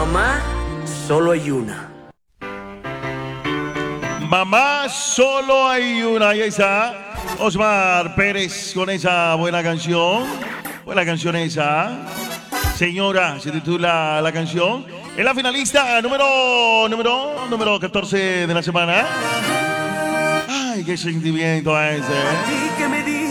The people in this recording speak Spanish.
Mamá, solo hay una. Mamá, solo hay una. Ahí está Osmar Pérez con esa buena canción. Buena canción esa. Señora, se titula la canción. Es la finalista número 14 de la semana. Ay, qué sentimiento ese. A ti que me